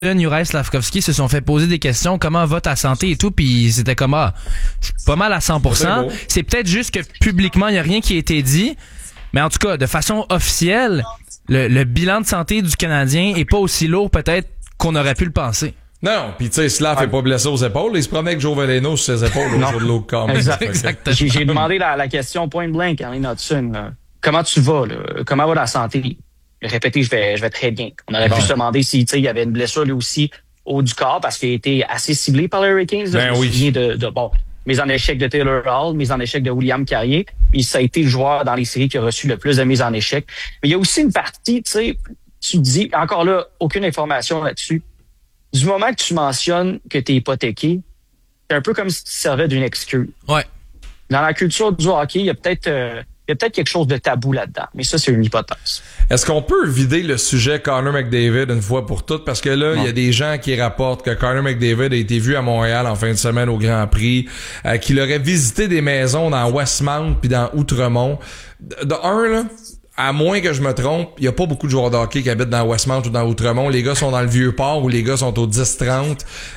Juraj Slafkovský se sont fait poser des questions, comment va ta santé et tout, puis c'était comme, je suis pas mal à 100%. C'est peut-être juste que publiquement, il y a rien qui a été dit, mais en tout cas, de façon officielle, le bilan de santé du Canadien est pas aussi lourd peut-être qu'on aurait pu le penser. Non, puis tu sais, Slav est pas blessé aux épaules, il se promenait avec Joe Veleno sur ses épaules au jour de l'eau quand même. Exactement. J'ai demandé la question point blank à Arlene Hudson, comment tu vas, là? Comment va la santé? Il a répété, je vais très bien. On aurait pu se demander si, tu sais, il y avait une blessure lui aussi au haut du corps parce qu'il a été assez ciblé par les Hurricanes. Je me souviens de mise en échec de Taylor Hall, mise en échec de William Carrier. Puis ça a été le joueur dans les séries qui a reçu le plus de mises en échec. Mais il y a aussi une partie, tu sais, tu dis, encore là, aucune information là-dessus. Du moment que tu mentionnes que tu es hypothéqué, c'est un peu comme si tu servais d'une excuse. Ouais. Dans la culture du hockey, il y a peut-être quelque chose de tabou là-dedans. Mais ça, c'est une hypothèse. Est-ce qu'on peut vider le sujet Connor McDavid une fois pour toutes? Parce que là, il y a des gens qui rapportent que Connor McDavid a été vu à Montréal en fin de semaine au Grand Prix, qu'il aurait visité des maisons dans Westmount puis dans Outremont. De un, là, à moins que je me trompe, il y a pas beaucoup de joueurs de hockey qui habitent dans Westmount ou dans Outremont. Les gars sont dans le Vieux-Port ou les gars sont au 10-30.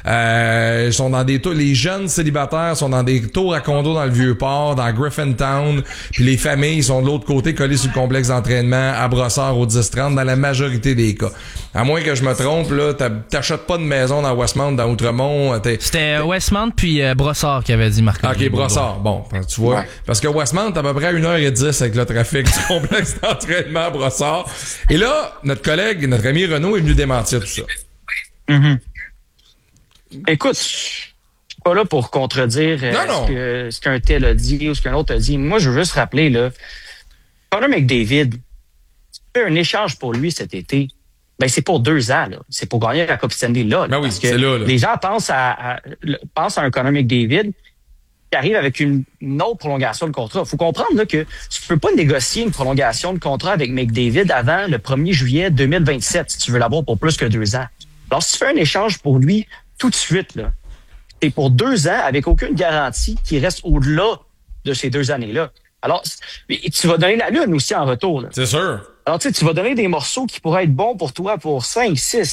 Ils sont dans des tours. Les jeunes célibataires sont dans des tours à condos dans le Vieux-Port, dans Griffintown. Puis les familles sont de l'autre côté collées sur le complexe d'entraînement à Brossard au 10-30 dans la majorité des cas. À moins que je me trompe, là, t'achètes pas de maison dans Westmount, dans Outremont. C'était Westmount puis Brossard qui avait dit Marc. OK, Brossard. Bon, tu vois. Ouais. Parce que Westmount, à peu près 1h10 avec le trafic du complexe d'entraînement à Brossard. Et là, notre collègue, notre ami Renaud est venu démentir tout ça. Mm-hmm. Écoute, je suis pas là pour contredire ce qu'un tel a dit ou ce qu'un autre a dit. Moi, je veux juste rappeler, là, Connor McDavid, tu fais un échange pour lui cet été. Ben, c'est pour 2 ans, là. C'est pour gagner la Coupe Stanley, là. Ben oui, parce que c'est là. Les gens pensent à un Connor McDavid qui arrive avec une autre prolongation de contrat. Il faut comprendre là, que tu peux pas négocier une prolongation de contrat avec McDavid avant le 1er juillet 2027 si tu veux l'avoir pour plus que 2 ans. Alors, si tu fais un échange pour lui tout de suite, là, c'est pour 2 ans avec aucune garantie qu'il reste au-delà de ces 2 années-là. Alors, tu vas donner la lune aussi en retour. Là. C'est sûr. Alors, tu vas donner des morceaux qui pourraient être bons pour toi pour 5, 6,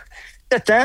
7 ans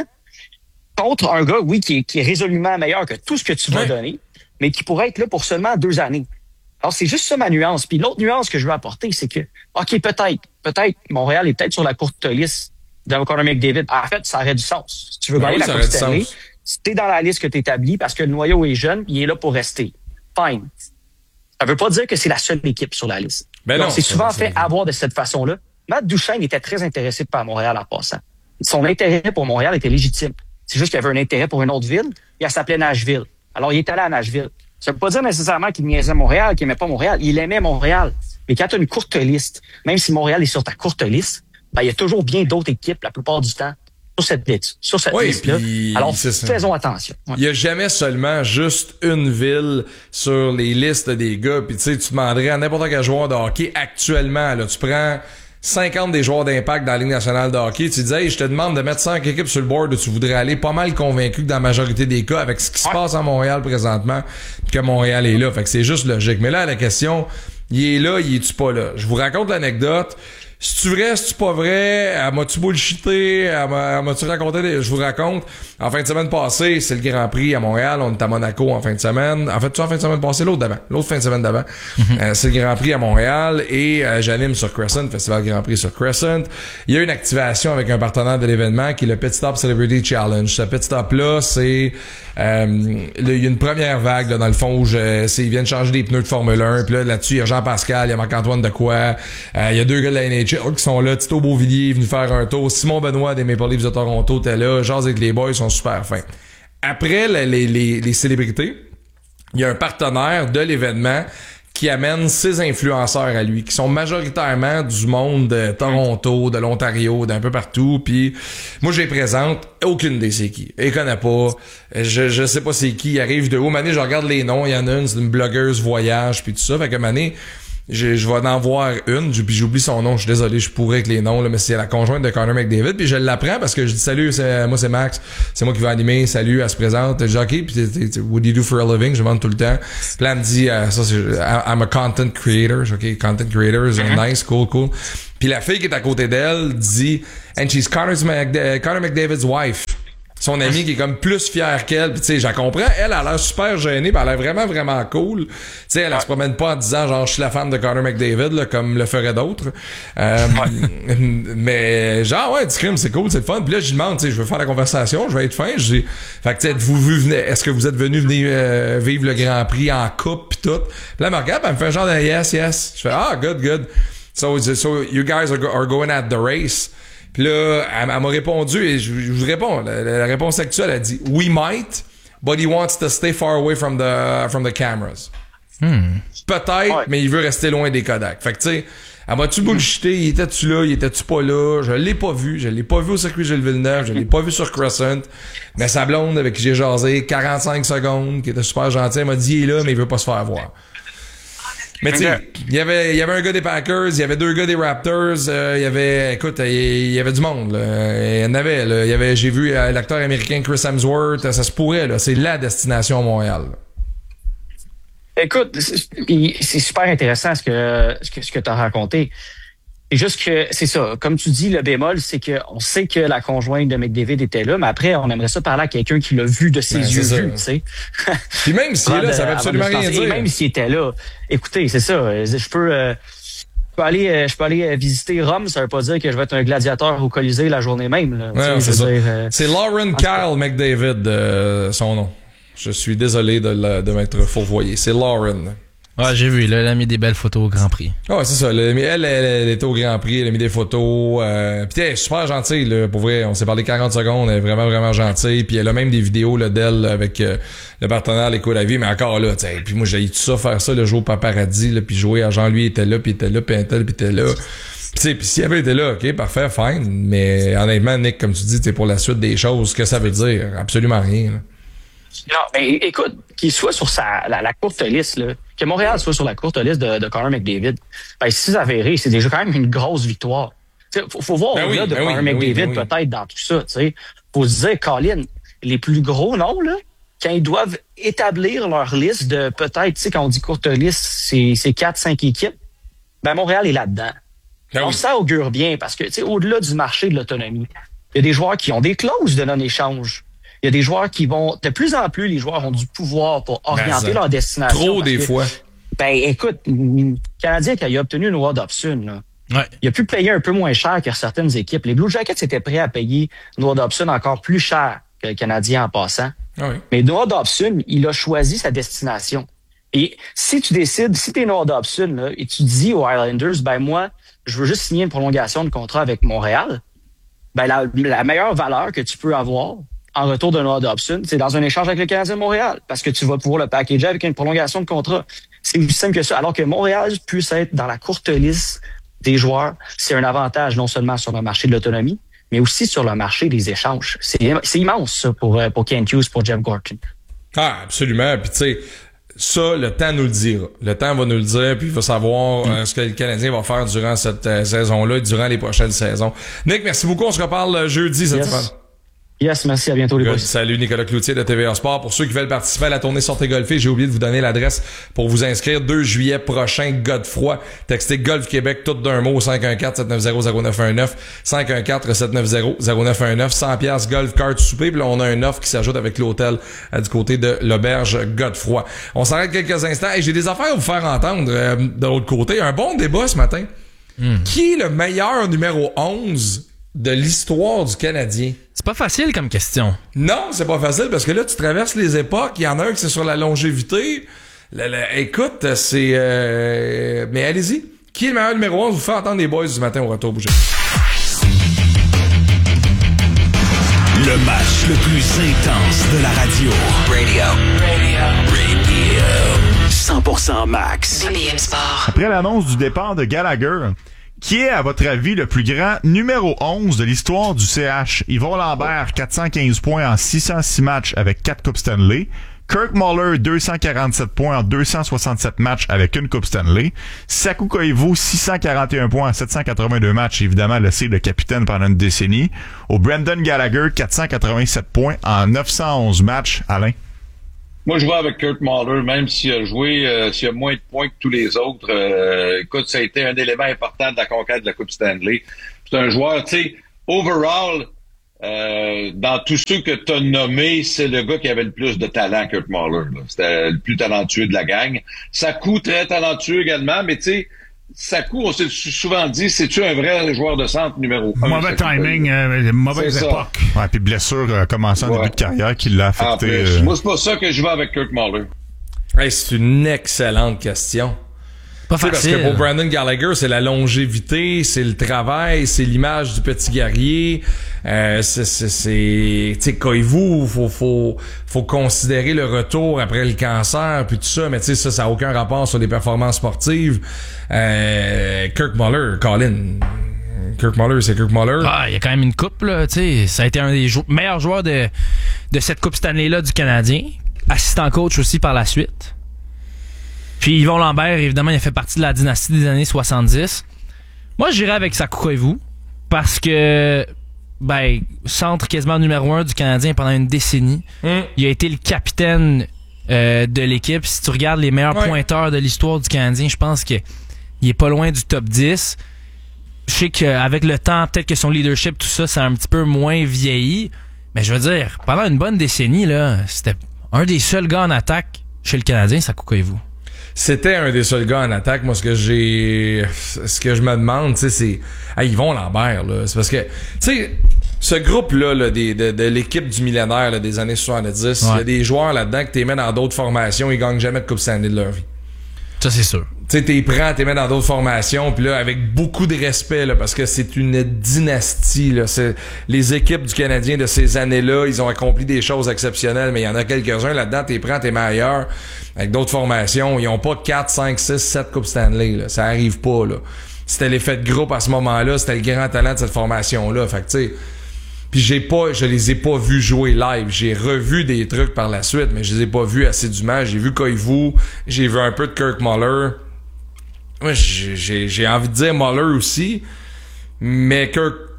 contre un gars, oui, qui est résolument meilleur que tout ce que tu vas donner, mais qui pourrait être là pour seulement 2 années. Alors, c'est juste ça ma nuance. Puis l'autre nuance que je veux apporter, c'est que, OK, peut-être, Montréal est peut-être sur la courte liste de Connor McDavid. En fait, ça aurait du sens. Si tu veux gagner la Coupe Stanley, si t'es dans la liste que t'établis parce que le noyau est jeune, il est là pour rester. Fine. Ça veut pas dire que c'est la seule équipe sur la liste. Ben donc, non, c'est souvent fait avoir de cette façon-là. Matt Duchesne était très intéressé par Montréal en passant. Son intérêt pour Montréal était légitime. C'est juste qu'il avait un intérêt pour une autre ville. Et elle s'appelait Nashville. Alors, il est allé à Nashville. Ça veut pas dire nécessairement qu'il niaisait Montréal, qu'il aimait pas Montréal. Il aimait Montréal. Mais quand tu as une courte liste, même si Montréal est sur ta courte liste, ben, il y a toujours bien d'autres équipes, la plupart du temps, sur cette liste-là. Alors, faisons attention. Ouais. Il y a jamais seulement juste une ville sur les listes des gars. Puis tu sais, tu demanderais à n'importe quel joueur de hockey actuellement, là, tu prends 50 des joueurs d'impact dans la Ligue nationale de hockey, tu disais, hey, je te demande de mettre 5 équipes sur le board où tu voudrais aller, pas mal convaincu que dans la majorité des cas, avec ce qui se passe à Montréal présentement, que Montréal est là. Fait que c'est juste logique. Mais là, la question, il est là, il est-tu pas là? Je vous raconte l'anecdote. C'est-tu vrai, c'est-tu pas vrai? M'as-tu bullshité? M'as-tu raconté je vous raconte. En fin de semaine passée, c'est le Grand Prix à Montréal. On est à Monaco en fin de semaine. En fait, tu en fin de semaine passée, l'autre fin de semaine d'avant. C'est le Grand Prix à Montréal et j'anime sur Crescent, Festival Grand Prix sur Crescent. Il y a une activation avec un partenaire de l'événement qui est le Pit Stop Celebrity Challenge. Ce Pit Stop-là, c'est il y a une première vague là, dans le fond où ils viennent changer des pneus de Formule 1. Puis là-dessus, il y a Jean-Pascal, il y a Marc-Antoine Decoy, il y a 2 gars de la NHL qui sont là. Tito Beauvillier est venu faire un tour. Simon Benoît des Maple Leafs de Toronto était là. Jase avec les boys, sont super fins. Après les célébrités, il y a un partenaire de l'événement qui amène ses influenceurs à lui, qui sont majoritairement du monde de Toronto, de l'Ontario, d'un peu partout. Puis moi, je les présente, aucune idée c'est qui. Je les connais pas. Je sais pas c'est qui. Il arrive de haut. Mané, je regarde les noms. Il y en a une, c'est une blogueuse voyage, puis tout ça. Fait que Mané, Je vais en voir une, puis j'oublie son nom, je suis désolé, je pourrais avec les noms, là, mais c'est la conjointe de Connor McDavid, puis je l'apprends parce que je dis salut, moi c'est Max, c'est moi qui vais animer, salut, elle se présente, je dis ok, puis what do you do for a living, je demande tout le temps, puis là elle me dit, ça c'est, I'm a content creator, ok, content creator, nice, cool, puis la fille qui est à côté d'elle dit, and she's Connor McDavid's wife. Son amie qui est comme plus fière qu'elle, puis tu sais, j'en comprends, elle a l'air super gênée, pis elle a l'air vraiment vraiment cool. Tu sais, elle se promène pas en disant genre je suis la fan de Connor McDavid là, comme le feraient d'autres. Mais genre ouais, du crime, c'est cool, c'est le fun. Puis là je lui demande, tu sais, je veux faire la conversation, je vais être fin, je dis fait que tu sais, est-ce que vous êtes venu venir vivre le Grand Prix en coupe pis tout. Puis là elle me regarde, elle me fait un genre de yes. Je fais good. So you guys are going at the race. Puis là, elle m'a répondu, et je vous réponds, la réponse actuelle, elle dit « We might, but he wants to stay far away from the cameras. Peut-être, mais il veut rester loin des Kodak. » Fait que tu sais, elle m'a-tu bullshité, il était-tu là, il était-tu pas là, je l'ai pas vu au circuit Gilles Villeneuve, je l'ai pas vu sur Crescent, mais sa blonde avec qui j'ai jasé 45 secondes, qui était super gentille, elle m'a dit « Il est là, mais il veut pas se faire voir. » Mais tu sais, il y avait un gars des Packers, il y avait 2 gars des Raptors, il y avait du monde, là. Il y en avait, là. J'ai vu l'acteur américain Chris Hemsworth, ça se pourrait, là. C'est la destination Montréal. Écoute, c'est super intéressant ce que tu as raconté. C'est juste que, c'est ça, comme tu dis, le bémol, c'est que on sait que la conjointe de McDavid était là, mais après, on aimerait ça parler à quelqu'un qui l'a vu de ses yeux vus, tu sais. Puis même s'il est là, ça veut absolument rien dire. Même s'il était là, écoutez, c'est ça, je peux aller visiter Rome, ça veut pas dire que je vais être un gladiateur au Colisée la journée même, là. Ouais, c'est ça. C'est Lauren Kyle McDavid, son nom. Je suis désolé de m'être fourvoyé. C'est Lauren. Ouais, j'ai vu, là, elle a mis des belles photos au Grand Prix. Ouais, c'est ça. Elle était au Grand Prix, elle a mis des photos. Puis elle est super gentille, là, pour vrai. On s'est parlé 40 secondes, elle est vraiment, vraiment gentille. Puis elle a même des vidéos là, d'elle avec le partenaire L'écho la vie, mais encore là, tu sais. Puis moi, j'ai eu tout ça, faire ça, le jouer au paparazzi, là, puis jouer à Jean, lui était là, puis était là, puis un tel, puis était là. Tu sais, puis s'il avait été là, ok, parfait, fine. Mais honnêtement, Nick, comme tu dis, c'est pour la suite des choses, ce que ça veut dire, absolument rien, là. Non, mais écoute, qu'il soit sur la courte liste, là, que Montréal soit sur la courte liste de Connor McDavid, ben, si c'est avéré, c'est déjà quand même une grosse victoire. T'sais, faut voir au-delà de Connor McDavid peut-être dans tout ça. T'sais. Faut se dire, Colin, les plus gros noms, là, quand ils doivent établir leur liste de peut-être, tu sais, quand on dit courte liste, c'est 4-5 équipes, ben Montréal est là-dedans. Donc ça augure bien parce que, tu sais, au-delà du marché de l'autonomie, il y a des joueurs qui ont des clauses de non-échange. Il y a des joueurs qui vont... De plus en plus, les joueurs ont du pouvoir pour orienter leur destination. Trop des fois. Ben, écoute, le Canadien, quand il a obtenu une loi d'option, là, il a pu payer un peu moins cher que certaines équipes. Les Blue Jackets étaient prêts à payer une loi d'option encore plus cher que le Canadien en passant. Mais Noah Dobson, il a choisi sa destination. Et si tu décides, si t'es Noah Dobson, là, et tu dis aux Islanders, ben moi, je veux juste signer une prolongation de contrat avec Montréal, ben la meilleure valeur que tu peux avoir en retour de Noah Dobson, c'est dans un échange avec le Canadien de Montréal, parce que tu vas pouvoir le packager avec une prolongation de contrat. C'est aussi simple que ça. Alors que Montréal puisse être dans la courte liste des joueurs, c'est un avantage non seulement sur le marché de l'autonomie, mais aussi sur le marché des échanges. C'est immense, ça, pour Kent Hughes, pour Jeff Gorton. Ah, absolument. Puis tu sais, ça, le temps nous le dira. Le temps va nous le dire, puis il va savoir ce que le Canadien va faire durant cette saison-là, durant les prochaines saisons. Nick, merci beaucoup. On se reparle jeudi cette semaine. Yes, merci. À bientôt, les boys. Salut, Nicolas Cloutier de TVA Sport. Pour ceux qui veulent participer à la tournée Sortez Golfer, j'ai oublié de vous donner l'adresse pour vous inscrire. 2 juillet prochain, Godefroy. Textez Golf Québec, tout d'un mot, 514-790-0919. 514-790-0919. 100 piastres, golf, carte, souper. Puis là, on a un offre qui s'ajoute avec l'hôtel du côté de l'auberge Godefroy. On s'arrête quelques instants. Et j'ai des affaires à vous faire entendre de l'autre côté. Un bon débat ce matin. Qui est le meilleur numéro 11 de l'histoire du Canadien? C'est pas facile comme question. Non, c'est pas facile parce que là, tu traverses les époques. Il y en a un qui c'est sur la longévité. Écoute, c'est... Mais allez-y. Qui est le meilleur numéro 11? Vous faites entendre les boys du matin au retour. Bougez. Le match le plus intense de la radio. Radio. 100% Max. Après l'annonce du départ de Gallagher, qui est, à votre avis, le plus grand numéro 11 de l'histoire du CH? Yvon Lambert, 415 points en 606 matchs avec 4 Coupes Stanley. Kirk Muller, 247 points en 267 matchs avec une Coupe Stanley. Saku Koivu, 641 points en 782 matchs. Évidemment, c'est le capitaine pendant une décennie. Au Brendan Gallagher, 487 points en 911 matchs. Alain? Moi, je vois avec Kurt Muller, même s'il a joué, s'il a moins de points que tous les autres. Écoute, ça a été un élément important de la conquête de la Coupe Stanley. C'est un joueur, tu sais, overall, dans tous ceux que tu as nommés, c'est le gars qui avait le plus de talent, Kurt Muller. C'était le plus talentueux de la gang. Saku, très talentueux également, mais tu sais, Saku, on s'est souvent dit, c'est-tu un vrai joueur de centre numéro 1? Mauvais timing, mauvaise époque. Ouais, puis blessure commençant en début de carrière qui l'a affecté. Moi, c'est pas ça que je vais avec Kurt Muller. Hey, c'est une excellente question. Pas facile. Parce que pour Brendan Gallagher, c'est la longévité, c'est le travail, c'est l'image du petit guerrier. Tu sais, Koivu, faut considérer le retour après le cancer puis tout ça, mais tu sais, ça a aucun rapport sur les performances sportives. Kirk Muller, Colin. Kirk Muller, c'est Kirk Muller. Ah, il y a quand même une coupe, là, tu sais. Ça a été un des meilleurs joueurs de cette Coupe Stanley-là du Canadien. Assistant coach aussi par la suite. Puis Yvon Lambert, évidemment, il a fait partie de la dynastie des années 70. Moi, j'irais avec Saku Koivu parce que, centre quasiment numéro 1 du Canadien pendant une décennie. Il a été le capitaine de l'équipe. Si tu regardes les meilleurs pointeurs de l'histoire du Canadien, je pense qu'il est pas loin du top 10. Je sais qu'avec le temps, peut-être que son leadership, tout ça, ça a un petit peu moins vieilli. Mais je veux dire, pendant une bonne décennie, là, c'était un des seuls gars en attaque chez le Canadien, Saku Koivu. C'était un des seuls gars en attaque. Moi, ce que je me demande, tu sais, c'est, Yvon Lambert, là. C'est parce que, tu sais, ce groupe-là, là, de l'équipe du millénaire, là, des années 70, il y a des joueurs là-dedans que t'es mets dans d'autres formations, ils gagnent jamais de Coupe Stanley de leur vie. Ça, c'est sûr. Tu sais, t'es mets dans d'autres formations, puis là, avec beaucoup de respect, là, parce que c'est une dynastie, là. C'est les équipes du Canadien de ces années-là, ils ont accompli des choses exceptionnelles, mais il y en a quelques-uns là-dedans, t'es meilleurs. Avec d'autres formations, ils ont pas 4, 5, 6, 7 Coupes Stanley, là. Ça arrive pas, là. C'était l'effet de groupe à ce moment-là, c'était le grand talent de cette formation-là. Fait que, tu sais, puis je les ai pas vus jouer live. J'ai revu des trucs par la suite, mais je les ai pas vus assidûment. J'ai vu Koivu, j'ai vu un peu de Kirk Muller. Moi, j'ai envie de dire Muller aussi, mais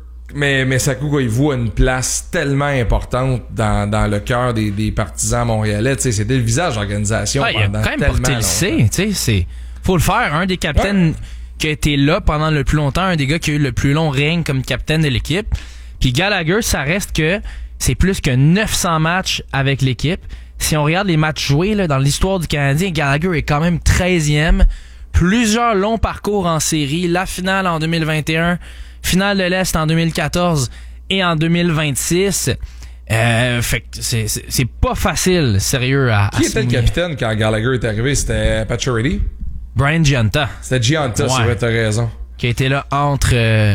Saku Koivu a une place tellement importante dans le cœur des partisans montréalais. Tu sais, c'était le visage de l'organisation pendant tellement longtemps. Il a quand même porté le C, tu sais, faut le faire. Un des capitaines qui a été là pendant le plus longtemps, un des gars qui a eu le plus long règne comme capitaine de l'équipe. Puis Gallagher, ça reste que c'est plus que 900 matchs avec l'équipe. Si on regarde les matchs joués là, dans l'histoire du Canadien, Gallagher est quand même 13e. Plusieurs longs parcours en série. La finale en 2021, finale de l'Est en 2014 et en 2026. Fait que c'est pas facile, sérieux, à Qui était le capitaine quand Gallagher est arrivé? C'était Pacioretty? Brian Giunta. C'était Giunta, c'est vrai, t'as raison. Qui a été là entre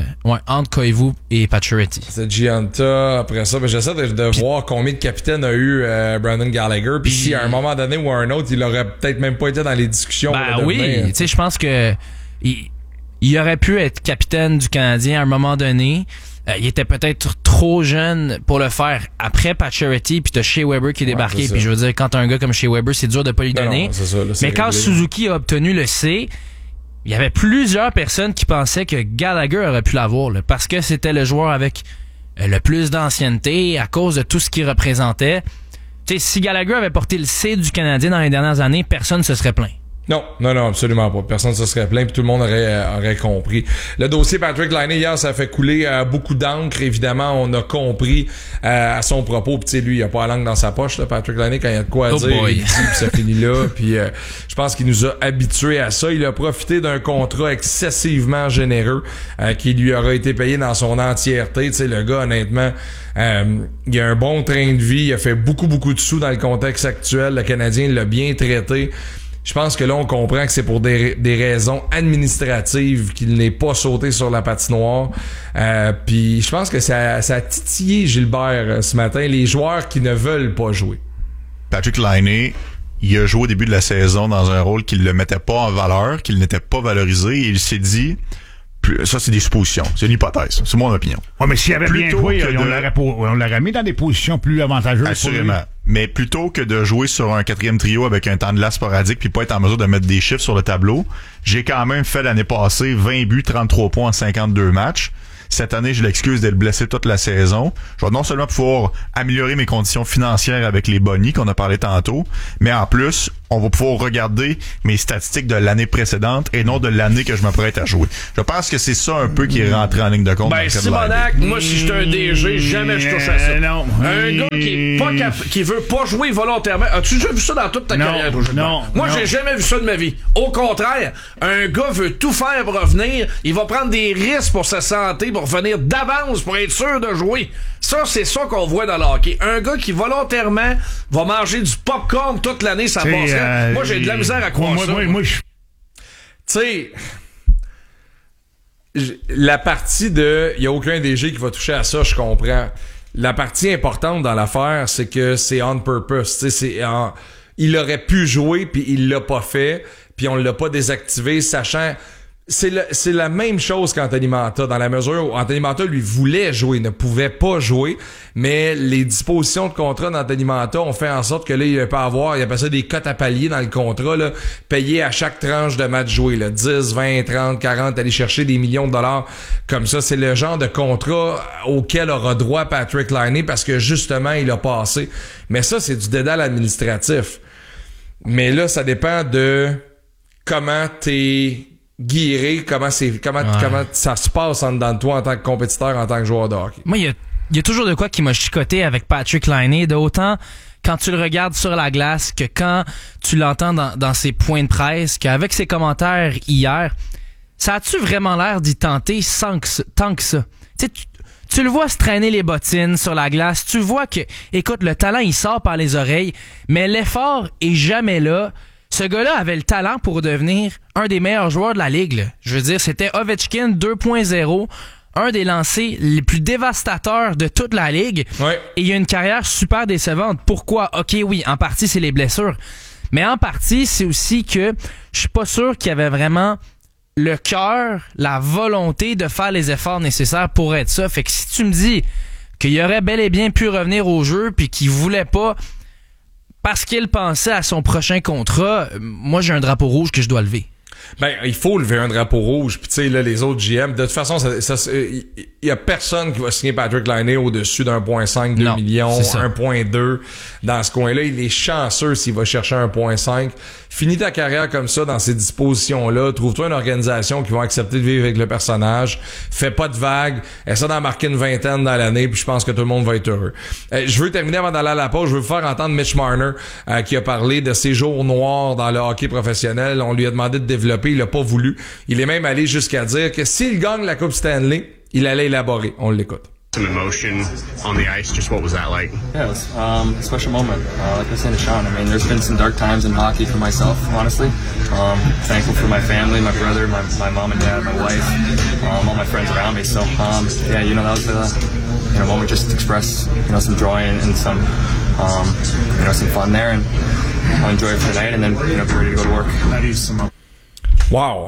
Koivu et Pacioretty. C'était Giunta. Après ça, j'essaie de voir combien de capitaines a eu Brandon Gallagher. Puis si à un moment donné ou à un autre, il aurait peut-être même pas été dans les discussions. Oui, tu sais, je pense que il aurait pu être capitaine du Canadien à un moment donné. Il était peut-être trop jeune pour le faire après Pacioretty, puis t'as Shea Weber qui est débarqué. Puis je veux dire, quand t'as un gars comme Shea Weber, c'est dur de pas lui donner. Non, là, mais quand Suzuki a obtenu le C, il y avait plusieurs personnes qui pensaient que Gallagher aurait pu l'avoir, là, parce que c'était le joueur avec le plus d'ancienneté à cause de tout ce qu'il représentait. Tu sais, si Gallagher avait porté le C du Canadien dans les dernières années, personne ne se serait plaint. Non, absolument pas. Personne ne se serait plaint, puis tout le monde aurait compris. Le dossier Patrick Laine, hier, ça a fait couler beaucoup d'encre. Évidemment, on a compris à son propos. Puis tu sais, lui, il a pas la langue dans sa poche, là, Patrick Laine, quand il y a de quoi dire. Puis ça finit là. Puis je pense qu'il nous a habitués à ça. Il a profité d'un contrat excessivement généreux qui lui aura été payé dans son entièreté. Tu sais, le gars, honnêtement, il a un bon train de vie. Il a fait beaucoup de sous dans le contexte actuel. Le Canadien l'a bien traité. Je pense que là, on comprend que c'est pour des raisons administratives qu'il n'est pas sauté sur la patinoire. Puis je pense que ça a titillé Gilbert ce matin, les joueurs qui ne veulent pas jouer. Patrick Laine, il a joué au début de la saison dans un rôle qu'il ne le mettait pas en valeur, qu'il n'était pas valorisé, et il s'est dit... Ça, c'est des suppositions. C'est une hypothèse. C'est mon opinion. Ouais, mais s'il avait bien joué, on l'aurait mis dans des positions plus avantageuses. Assurément. Mais plutôt que de jouer sur un 4e trio avec un temps de glace sporadique puis pas être en mesure de mettre des chiffres sur le tableau, j'ai quand même fait l'année passée 20 buts, 33 points en 52 matchs. Cette année, j'ai l'excuse d'être blessé toute la saison. Je vais non seulement pouvoir améliorer mes conditions financières avec les bonnies qu'on a parlé tantôt, mais en plus, on va pouvoir regarder mes statistiques de l'année précédente et non de l'année que je m'apprête à jouer. Je pense que c'est ça un peu qui est rentré en ligne de compte. Ben, Simonac, moi, si j'étais un DG, jamais je touche à ça. Non. Un gars qui veut pas jouer volontairement. As-tu déjà vu ça dans toute ta carrière? Non. Moi, j'ai jamais vu ça de ma vie. Au contraire, un gars veut tout faire pour revenir. Il va prendre des risques pour sa santé, pour revenir d'avance, pour être sûr de jouer. Ça, c'est ça qu'on voit dans le hockey. Un gars qui volontairement va manger du popcorn toute l'année, ça passerait. Moi, j'ai de la misère à croire ça. Tu sais, la partie de... Il y a aucun DG qui va toucher à ça, je comprends. La partie importante dans l'affaire, c'est que c'est on purpose. Tu sais, il aurait pu jouer, puis il l'a pas fait, puis on l'a pas désactivé, sachant... C'est la même chose qu'Anthony Mantha, dans la mesure où Anthony Mantha, lui, voulait jouer, ne pouvait pas jouer, mais les dispositions de contrat d'Anthony Mantha ont fait en sorte que là, il peut avoir, il appelle ça des cotes à palier dans le contrat, là, payés à chaque tranche de match joué, là, 10, 20, 30, 40, aller chercher des millions de dollars comme ça. C'est le genre de contrat auquel aura droit Patrick Laine parce que justement, il a passé. Mais ça, c'est du dédale administratif. Mais là, ça dépend de comment t'es guiré, comment ça se passe en dedans de toi en tant que compétiteur, en tant que joueur de hockey. Moi, il y a toujours de quoi qui m'a chicoté avec Patrick Laine, de autant quand tu le regardes sur la glace que quand tu l'entends dans ses points de presse, qu'avec ses commentaires hier, ça a-tu vraiment l'air d'y tenter tant que ça? Tu le vois se traîner les bottines sur la glace, tu vois que, écoute, le talent il sort par les oreilles, mais l'effort est jamais là. Ce gars-là avait le talent pour devenir un des meilleurs joueurs de la ligue, là. Je veux dire, c'était Ovechkin 2.0, un des lancers les plus dévastateurs de toute la ligue. Ouais. Et il a une carrière super décevante. Pourquoi? OK, oui, en partie, c'est les blessures. Mais en partie, c'est aussi que je suis pas sûr qu'il y avait vraiment le cœur, la volonté de faire les efforts nécessaires pour être ça. Fait que si tu me dis qu'il aurait bel et bien pu revenir au jeu puis qu'il voulait pas parce qu'il pensait à son prochain contrat, moi j'ai un drapeau rouge que je dois lever. Ben, il faut lever un drapeau rouge. Puis tu sais, là, les autres GM, de toute façon, il y a personne qui va signer Patrick Laine au-dessus d'1.5, 2 millions, 1.2 dans ce coin-là. Il est chanceux s'il va chercher 1.5. Finis ta carrière comme ça, dans ces dispositions-là. Trouve-toi une organisation qui va accepter de vivre avec le personnage. Fais pas de vagues. Essaie d'en marquer une vingtaine dans l'année, puis je pense que tout le monde va être heureux. Je veux terminer avant d'aller à la pause. Je veux vous faire entendre Mitch Marner, qui a parlé de ses jours noirs dans le hockey professionnel. On lui a demandé de développer. Il a pas voulu. Il est même allé jusqu'à dire que s'il gagne la Coupe Stanley, il allait élaborer. On l'écoute. Some emotion on the ice. Just what was that like? Yeah, it was a special moment. Like I was saying to Sean, I mean, there's been some dark times in hockey for myself, honestly. Thankful for my family, my brother, my mom and dad, my wife, all my friends around me. So, yeah, you know, that was a moment just to express, some joy and some, some fun there, and I'll enjoy it for tonight, and then, be ready to go to work. Wow.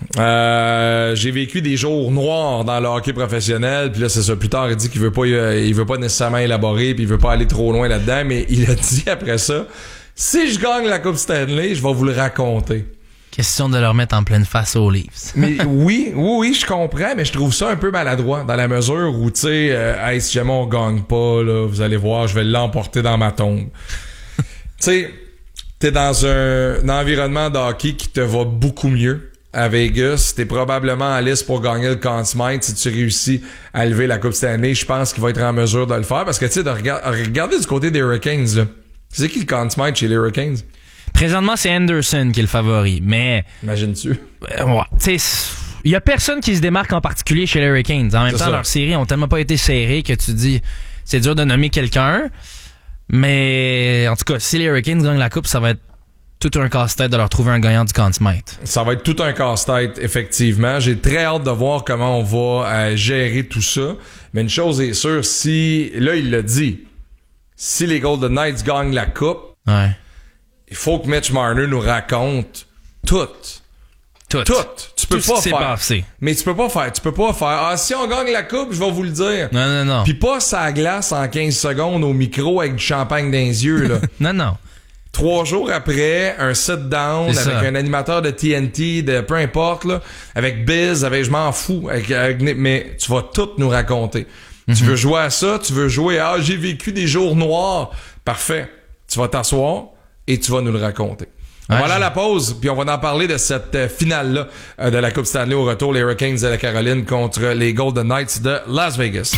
J'ai vécu des jours noirs dans le hockey professionnel, puis là c'est ça, plus tard il dit qu'il veut pas nécessairement élaborer, puis il veut pas aller trop loin là-dedans, mais il a dit après ça, si je gagne la Coupe Stanley, je vais vous le raconter. Question de leur mettre en pleine face aux Leafs. Mais oui, je comprends, mais je trouve ça un peu maladroit dans la mesure où, tu sais, hey, si jamais on gagne pas, là, vous allez voir, je vais l'emporter dans ma tombe. Tu sais, t'es dans un environnement de hockey qui te va beaucoup mieux. À Vegas, t'es probablement en liste pour gagner le Conn Smythe si tu réussis à lever la Coupe Stanley. Je pense qu'il va être en mesure de le faire parce que, tu sais, de regarder du côté des Hurricanes, là. C'est qui le Conn Smythe chez les Hurricanes? Présentement, c'est Anderson qui est le favori, mais... Imagines-tu? Ouais, tu sais, il y a personne qui se démarque en particulier chez les Hurricanes. En même temps, leurs séries ont tellement pas été serrées que tu dis, c'est dur de nommer quelqu'un. Mais, en tout cas, si les Hurricanes gagnent la Coupe, ça va être tout un casse-tête de leur trouver un gagnant du Conn Smythe. Ça va être tout un casse-tête, effectivement. J'ai très hâte de voir comment on va gérer tout ça. Mais une chose est sûre, là, il l'a dit, si les Golden Knights gagnent la Coupe, il faut que Mitch Marner nous raconte tout. Tu peux tout pas ce qui s'est faire. passé. Mais tu peux pas faire. Ah, si on gagne la coupe, je vais vous le dire. Non. Puis pas ça glace en 15 secondes au micro avec du champagne dans les yeux, là. Non. 3 jours après, un sit-down C'est avec ça. un animateur de TNT, de peu importe, là, avec Biz, avec je m'en fous, mais tu vas tout nous raconter. Tu veux jouer à ça, tu veux jouer à j'ai vécu des jours noirs. Parfait. Tu vas t'asseoir et tu vas nous le raconter. On va aller à la pause, puis on va en parler de cette finale-là de la Coupe Stanley au retour, les Hurricanes de la Caroline contre les Golden Knights de Las Vegas.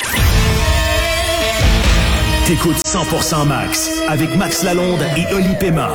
T'écoutes 100% Max avec Max Lalonde et Oli Pema.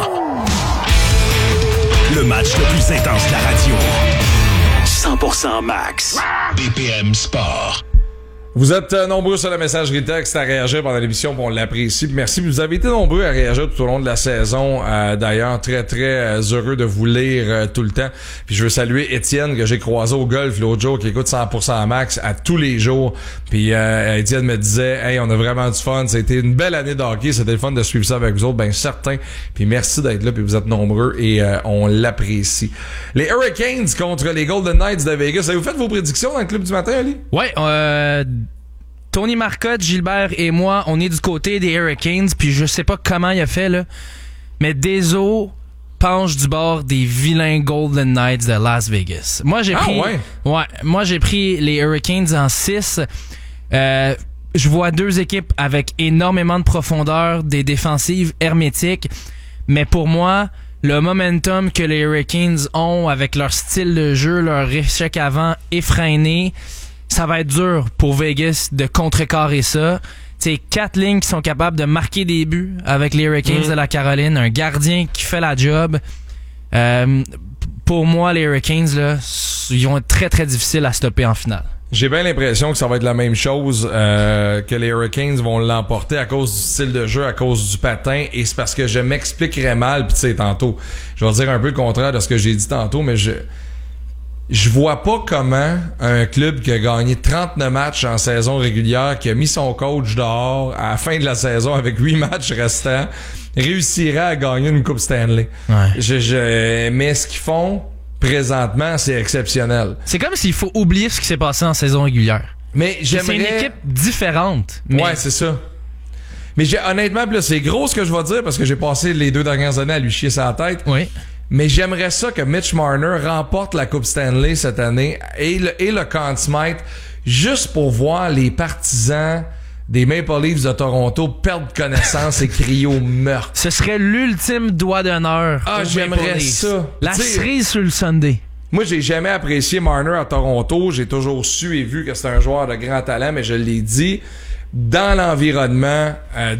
Le match le plus intense de la radio. 100% Max. BPM Sport. Vous êtes nombreux sur la messagerie texte à réagir pendant l'émission, on l'apprécie. Merci. Vous avez été nombreux à réagir tout au long de la saison. D'ailleurs, très, très heureux de vous lire tout le temps. Puis je veux saluer Étienne, que j'ai croisé au golf l'autre jour, qui écoute 100% Max à tous les jours. Puis Étienne me disait, hey, on a vraiment du fun. C'était une belle année de hockey. C'était le fun de suivre ça avec vous autres. Ben, certain. Puis merci d'être là. Puis vous êtes nombreux et on l'apprécie. Les Hurricanes contre les Golden Knights de Vegas. Avez-vous fait vos prédictions dans le club du matin, Ali? Ouais, Tony Marcotte, Gilbert et moi, on est du côté des Hurricanes, puis je sais pas comment il a fait, là, mais Deso penche du bord des vilains Golden Knights de Las Vegas. Moi, j'ai pris les Hurricanes en 6. Je vois 2 équipes avec énormément de profondeur, des défensives hermétiques, mais pour moi, le momentum que les Hurricanes ont avec leur style de jeu, leur échec avant effréné, ça va être dur pour Vegas de contrecarrer ça. C'est 4 lignes qui sont capables de marquer des buts avec les Hurricanes de la Caroline, un gardien qui fait la job. Pour moi, les Hurricanes, là, ils vont être très très difficiles à stopper en finale. J'ai bien l'impression que ça va être la même chose, que les Hurricanes vont l'emporter à cause du style de jeu, à cause du patin, et c'est parce que je m'expliquerais mal, puis tu sais, tantôt, je vais dire un peu le contraire de ce que j'ai dit tantôt, mais je vois pas comment un club qui a gagné 39 matchs en saison régulière, qui a mis son coach dehors à la fin de la saison avec 8 matchs restants, réussirait à gagner une Coupe Stanley. Ouais. Mais ce qu'ils font présentement, c'est exceptionnel. C'est comme s'il faut oublier ce qui s'est passé en saison régulière. Mais j'aimerais... C'est une équipe différente. Mais... Ouais, c'est ça. Mais honnêtement, là, c'est gros ce que je vais dire parce que j'ai passé les 2 dernières années à lui chier sa tête. Oui. Mais j'aimerais ça que Mitch Marner remporte la Coupe Stanley cette année et le Conn Smythe juste pour voir les partisans des Maple Leafs de Toronto perdre connaissance et crier au meurtre. Ce serait l'ultime doigt d'honneur. Ah, j'aimerais ça. La cerise sur le Sunday. Moi, j'ai jamais apprécié Marner à Toronto. J'ai toujours su et vu que c'est un joueur de grand talent, mais je l'ai dit, dans l'environnement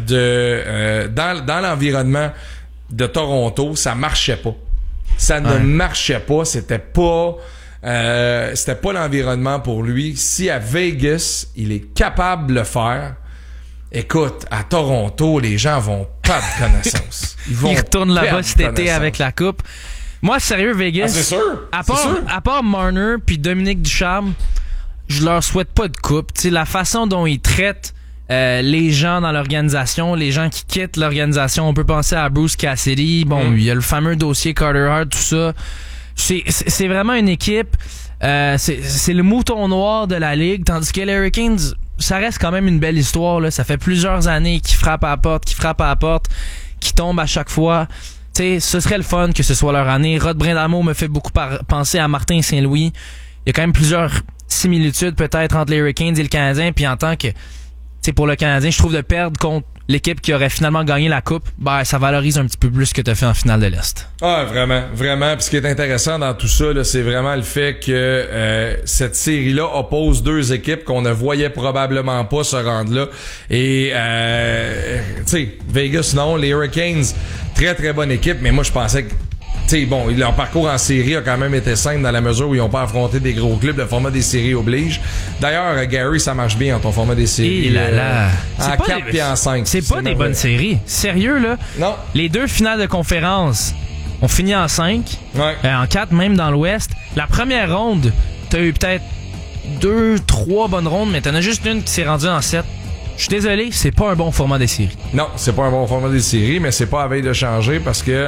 dans l'environnement de Toronto, ça marchait pas. Ça ne marchait pas. C'était pas l'environnement pour lui. Si à Vegas, il est capable de le faire, écoute, à Toronto, les gens vont perdre connaissance. Ils retournent là-bas cet été avec la coupe. Moi, sérieux, Vegas. Ah, c'est sûr. À part Marner puis Dominique Ducharme, je leur souhaite pas de coupe. T'sais, la façon dont ils traitent les gens dans l'organisation, les gens qui quittent l'organisation, on peut penser à Bruce Cassidy. Bon, il y a le fameux dossier Carter Hart, tout ça. C'est vraiment une équipe. C'est le mouton noir de la ligue, tandis que les Hurricanes, ça reste quand même une belle histoire. Là. Ça fait plusieurs années qu'ils frappent à la porte, qu'ils tombent à chaque fois. T'sais, ce serait le fun que ce soit leur année. Rod Brind'Amour me fait beaucoup penser à Martin Saint-Louis. Il y a quand même plusieurs similitudes peut-être entre les Hurricanes et le Canadien. Puis en tant que, pour le Canadien, je trouve de perdre contre l'équipe qui aurait finalement gagné la coupe, ça valorise un petit peu plus ce que tu as fait en finale de l'Est. Ah, vraiment. Puis ce qui est intéressant dans tout ça, là, c'est vraiment le fait que cette série-là oppose 2 équipes qu'on ne voyait probablement pas se rendre là. Et Vegas, non, les Hurricanes, très très bonne équipe, mais moi je pensais que leur parcours en série a quand même été simple dans la mesure où ils n'ont pas affronté des gros clubs. Le format des séries oblige. D'ailleurs, Gary, ça marche bien en ton format des séries. En 4 et en 5. C'est pas des bonnes séries. Sérieux, là? Non. Les 2 finales de conférence ont fini en 5. Ouais. En 4 même dans l'Ouest. La première ronde, t'as eu peut-être 2-3 bonnes rondes, mais t'en as juste une qui s'est rendue en 7. Je suis désolé, c'est pas un bon format des séries. Non, c'est pas un bon format des séries, mais c'est pas à veille de changer parce que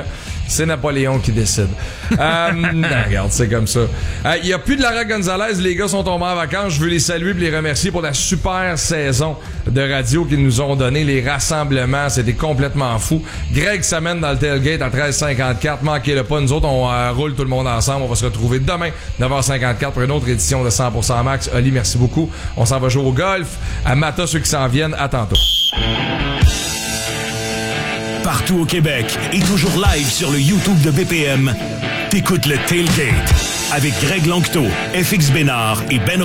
C'est Napoléon qui décide. Non, regarde, c'est comme ça. Il y a plus de Lara Gonzalez. Les gars sont tombés en vacances. Je veux les saluer et les remercier pour la super saison de radio qu'ils nous ont donné. Les rassemblements, c'était complètement fou. Greg s'amène dans le tailgate à 13h54. Manquez-le pas. Nous autres, on roule tout le monde ensemble. On va se retrouver demain, 9h54, pour une autre édition de 100% Max. Oli, merci beaucoup. On s'en va jouer au golf. À Mata, ceux qui s'en viennent, à tantôt. Partout au Québec et toujours live sur le YouTube de BPM, t'écoutes le Tailgate avec Greg Lanctot, FX Bénard et Ben